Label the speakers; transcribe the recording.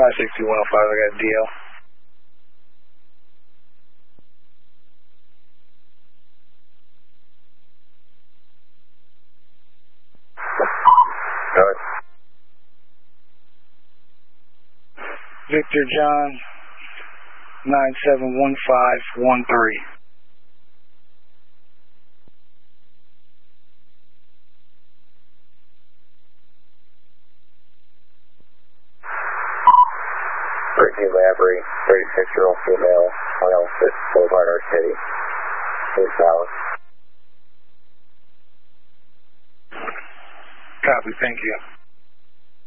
Speaker 1: 562-105, I got a DL.
Speaker 2: Good.
Speaker 1: Victor John, 971513.
Speaker 2: Lavery, 36-year-old female, 106 Boulevard Arcady. Please valid.
Speaker 1: Copy, thank you.